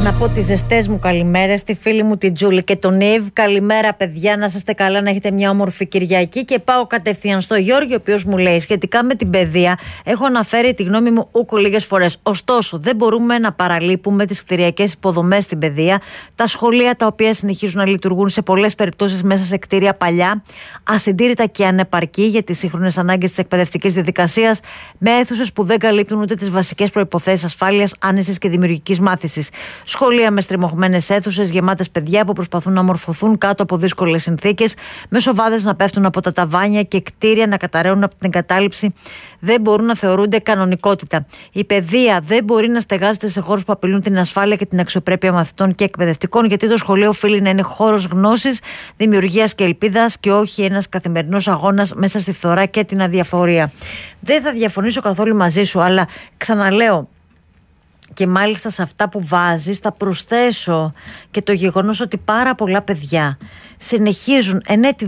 Να πω τις ζεστές μου καλημέρες στη φίλη μου την Τζούλη και τον Ιβ. Καλημέρα παιδιά, να είστε καλά, να έχετε μια όμορφη Κυριακή. Και πάω κατευθείαν στο Γιώργη, ο οποίος μου λέει σχετικά με την παιδεία. Έχω αναφέρει τη γνώμη μου ούκο λίγες φορές. Ωστόσο, δεν μπορούμε να παραλείπουμε τις κτηριακές υποδομές στην παιδεία. Τα σχολεία τα οποία συνεχίζουν να λειτουργούν σε πολλές περιπτώσεις μέσα σε κτίρια παλιά, ασυντήρητα και ανεπαρκή για τις σύγχρονες ανάγκες της εκπαιδευτικής διαδικασίας, με αίθουσες που δεν καλύπτουν ούτε τις βασικές προϋποθέσεις ασφάλειας, άνεσης και δημιουργικής μάθησης. Σχολεία με στριμωγμένες αίθουσες, γεμάτες παιδιά που προσπαθούν να μορφωθούν κάτω από δύσκολες συνθήκες, με σοβάδες να πέφτουν από τα ταβάνια και κτίρια να καταραίουν από την εγκατάλειψη, δεν μπορούν να θεωρούνται κανονικότητα. Η παιδεία δεν μπορεί να στεγάζεται σε χώρους που απειλούν την ασφάλεια και την αξιοπρέπεια μαθητών και εκπαιδευτικών, γιατί το σχολείο οφείλει να είναι χώρος γνώσης, δημιουργίας και ελπίδας και όχι ένας καθημερινός αγώνας μέσα στη φθορά και την αδιαφορία. Δεν θα διαφωνήσω καθόλου μαζί σου, αλλά ξαναλέω. Και μάλιστα σε αυτά που βάζεις θα προσθέσω και το γεγονός ότι πάρα πολλά παιδιά συνεχίζουν εν έτη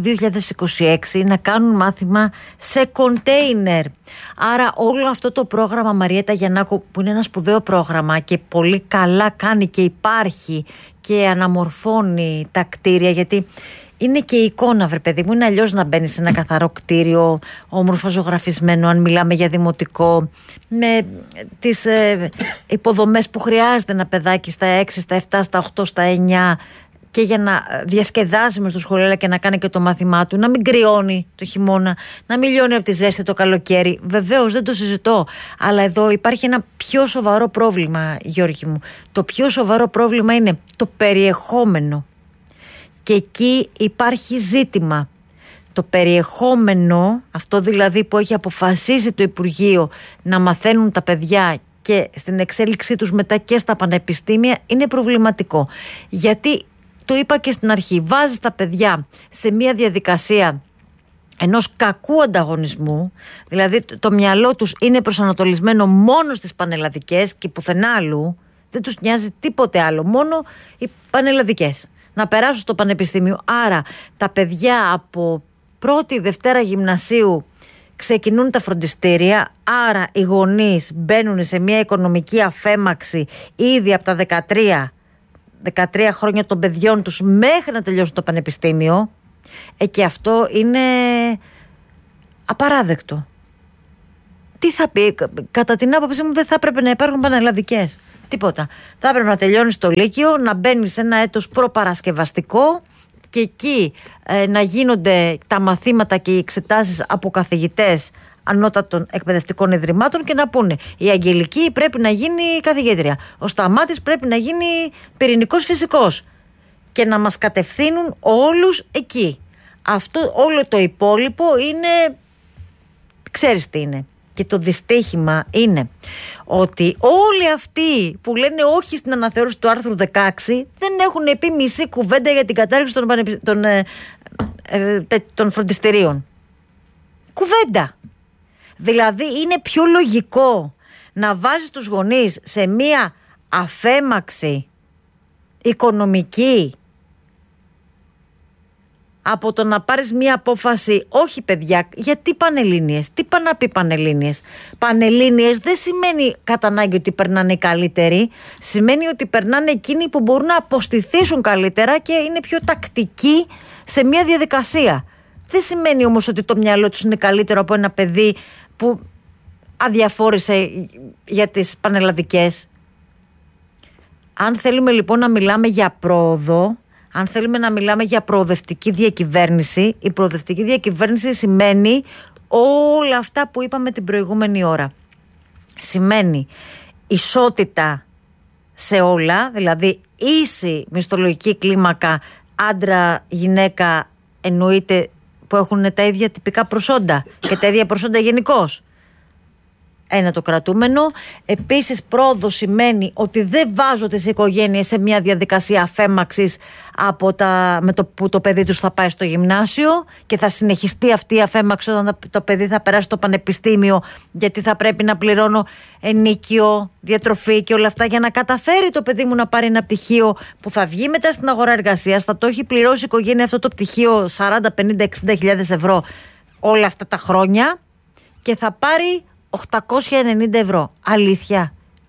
2026 να κάνουν μάθημα σε κοντέινερ. Άρα όλο αυτό το πρόγραμμα Μαριέτα Γιαννάκου, που είναι ένα σπουδαίο πρόγραμμα και πολύ καλά κάνει και υπάρχει και αναμορφώνει τα κτίρια, γιατί είναι και η εικόνα, βρε παιδί μου. Είναι αλλιώς να μπαίνεις σε ένα καθαρό κτίριο, όμορφα ζωγραφισμένο, αν μιλάμε για δημοτικό, με τις υποδομές που χρειάζεται ένα παιδάκι στα 6, στα 7, στα 8, στα 9, και για να διασκεδάσει μες στο σχολείο, αλλά και να κάνει και το μάθημά του, να μην κρυώνει το χειμώνα, να μην λιώνει από τη ζέστη το καλοκαίρι. Βεβαίως δεν το συζητώ, αλλά εδώ υπάρχει ένα πιο σοβαρό πρόβλημα, Γιώργη μου. Το πιο σοβαρό πρόβλημα είναι το περιεχόμενο. Και εκεί υπάρχει ζήτημα. Το περιεχόμενο, αυτό δηλαδή που έχει αποφασίσει το Υπουργείο να μαθαίνουν τα παιδιά και στην εξέλιξή τους μετά και στα πανεπιστήμια, είναι προβληματικό. Γιατί, το είπα και στην αρχή, βάζεις τα παιδιά σε μια διαδικασία ενός κακού ανταγωνισμού, δηλαδή το μυαλό τους είναι προσανατολισμένο μόνο στις πανελλαδικές και πουθενά αλλού, δεν τους νοιάζει τίποτε άλλο, μόνο οι πανελλαδικές να περάσουν στο πανεπιστήμιο. Άρα τα παιδιά από πρώτη Δευτέρα γυμνασίου ξεκινούν τα φροντιστήρια, άρα οι γονείς μπαίνουν σε μια οικονομική αφέμαξη ήδη από τα 13 χρόνια των παιδιών τους μέχρι να τελειώσουν το πανεπιστήμιο, και αυτό είναι απαράδεκτο. Τι θα πει, κατά την άποψή μου δεν θα έπρεπε να υπάρχουν πανελλαδικές. Τίποτα. Θα έπρεπε να τελειώνεις το Λύκειο, να μπαίνεις σε ένα έτος προπαρασκευαστικό και εκεί να γίνονται τα μαθήματα και οι εξετάσεις από καθηγητές ανώτατων εκπαιδευτικών ιδρυμάτων και να πούνε η Αγγελική πρέπει να γίνει καθηγήτρια, ο Σταμάτης πρέπει να γίνει πυρηνικός φυσικός, και να μας κατευθύνουν όλους εκεί. Αυτό όλο το υπόλοιπο είναι, ξέρεις τι είναι. Και το δυστύχημα είναι ότι όλοι αυτοί που λένε όχι στην αναθεώρηση του άρθρου 16 δεν έχουν πει μισή κουβέντα για την κατάργηση των φροντιστηρίων. Κουβέντα. Δηλαδή είναι πιο λογικό να βάζεις τους γονείς σε μία αφέμαξη οικονομική από το να πάρεις μία απόφαση, όχι παιδιά, γιατί Πανελλήνιες, τι πάνε να πει Πανελλήνιες. Πανελλήνιες δεν σημαίνει κατά ανάγκη ότι περνάνε οι καλύτεροι, σημαίνει ότι περνάνε εκείνοι που μπορούν να αποστηθήσουν καλύτερα και είναι πιο τακτικοί σε μία διαδικασία. Δεν σημαίνει όμως ότι το μυαλό τους είναι καλύτερο από ένα παιδί που αδιαφόρησε για τις πανελλαδικές. Αν θέλουμε λοιπόν να μιλάμε για πρόοδο, αν θέλουμε να μιλάμε για προοδευτική διακυβέρνηση, η προοδευτική διακυβέρνηση σημαίνει όλα αυτά που είπαμε την προηγούμενη ώρα. Σημαίνει ισότητα σε όλα, δηλαδή ίση μισθολογική κλίμακα άντρα-γυναίκα, εννοείται που έχουν τα ίδια τυπικά προσόντα και τα ίδια προσόντα γενικώς. Ένα το κρατούμενο. Επίσης πρόοδο σημαίνει ότι δεν βάζω τις οικογένειες σε μια διαδικασία αφέμαξης με το που το παιδί τους θα πάει στο γυμνάσιο, και θα συνεχιστεί αυτή η αφέμαξη όταν το παιδί θα περάσει στο πανεπιστήμιο, γιατί θα πρέπει να πληρώνω ενίκιο, διατροφή και όλα αυτά για να καταφέρει το παιδί μου να πάρει ένα πτυχίο που θα βγει μετά στην αγορά εργασίας, θα το έχει πληρώσει η οικογένεια αυτό το πτυχίο 40, 50, 60.000 ευρώ όλα αυτά τα χρόνια και θα πάρει 890 ευρώ. Αλήθεια.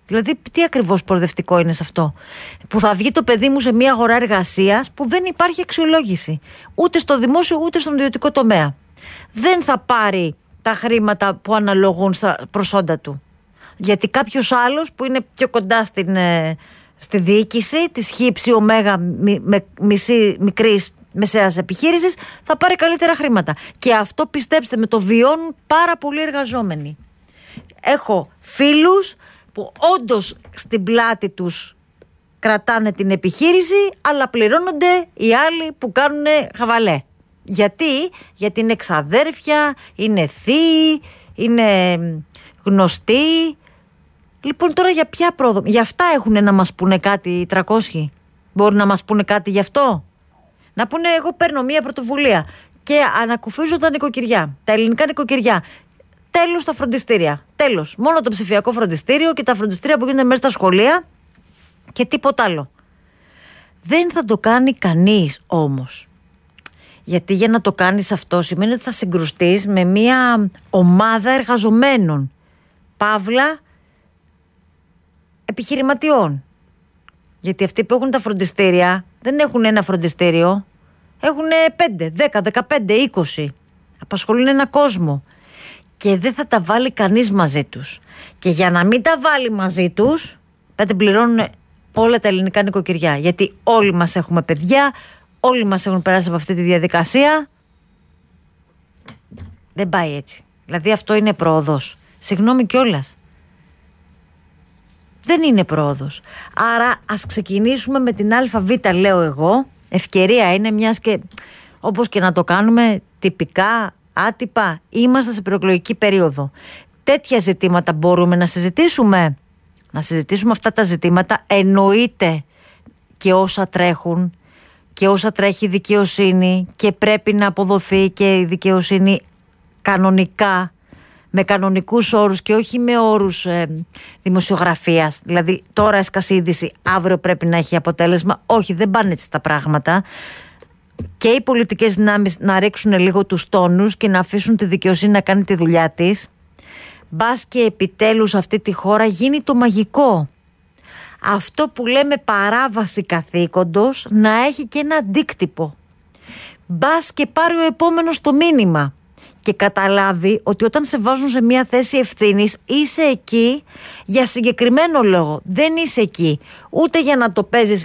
Δηλαδή, τι ακριβώς προοδευτικό είναι σε αυτό? Που θα βγει το παιδί μου σε μια αγορά εργασίας που δεν υπάρχει αξιολόγηση. Ούτε στο δημόσιο ούτε στον ιδιωτικό τομέα. Δεν θα πάρει τα χρήματα που αναλογούν στα προσόντα του. Γιατί κάποιος άλλος που είναι πιο κοντά στη διοίκηση της χύψη ωμέγα μικρής μεσαίας επιχείρησης θα πάρει καλύτερα χρήματα. Και αυτό, πιστέψτε με, το βιώνουν πάρα πολλοί εργαζόμενοι. Έχω φίλους που όντως στην πλάτη τους κρατάνε την επιχείρηση, αλλά πληρώνονται οι άλλοι που κάνουν χαβαλέ. Γιατί είναι εξαδέρφια, είναι θείοι, είναι γνωστοί. Λοιπόν, τώρα για ποια πρόοδο? Για αυτά έχουν να μας πούνε κάτι οι 300? Μπορούν να μας πούνε κάτι γι' αυτό? Να πούνε, εγώ παίρνω μια πρωτοβουλία και ανακουφίζω τα νοικοκυριά, τα ελληνικά νοικοκυριά. Τέλος τα φροντιστήρια. Τέλος. Μόνο το ψηφιακό φροντιστήριο και τα φροντιστήρια που γίνονται μέσα στα σχολεία και τίποτα άλλο. Δεν θα το κάνει κανείς όμως. Γιατί για να το κάνεις αυτό σημαίνει ότι θα συγκρουστείς με μια ομάδα εργαζομένων. Παύλα επιχειρηματιών. Γιατί αυτοί που έχουν τα φροντιστήρια δεν έχουν ένα φροντιστήριο. Έχουν 5, 10, 15, 20. Απασχολούν ένα κόσμο. Και δεν θα τα βάλει κανείς μαζί τους. Και για να μην τα βάλει μαζί τους, δεν πληρώνουν όλα τα ελληνικά νοικοκυριά. Γιατί όλοι μας έχουμε παιδιά, όλοι μας έχουν περάσει από αυτή τη διαδικασία. Δεν πάει έτσι. Δηλαδή αυτό είναι πρόοδος? Συγγνώμη κιόλας. Δεν είναι πρόοδος. Άρα ας ξεκινήσουμε με την ΑΒ, λέω εγώ. Ευκαιρία είναι, μιας και όπως και να το κάνουμε τυπικά, άτυπα, είμαστε σε προεκλογική περίοδο. Τέτοια ζητήματα μπορούμε να συζητήσουμε. Να συζητήσουμε αυτά τα ζητήματα, εννοείται και όσα τρέχουν και όσα τρέχει η δικαιοσύνη και πρέπει να αποδοθεί και η δικαιοσύνη κανονικά, με κανονικούς όρους και όχι με όρους δημοσιογραφίας. Δηλαδή τώρα έσκασε η είδηση, αύριο πρέπει να έχει αποτέλεσμα. Όχι, δεν πάνε έτσι τα πράγματα. Και οι πολιτικές δυνάμεις να ρίξουν λίγο τους τόνους και να αφήσουν τη δικαιοσύνη να κάνει τη δουλειά της. Μπας και επιτέλους αυτή τη χώρα γίνει το μαγικό. Αυτό που λέμε παράβαση καθήκοντος να έχει και ένα αντίκτυπο. Μπας και πάρει ο επόμενος το μήνυμα και καταλάβει ότι όταν σε βάζουν σε μια θέση ευθύνης είσαι εκεί για συγκεκριμένο λόγο. Δεν είσαι εκεί ούτε για να το παίζεις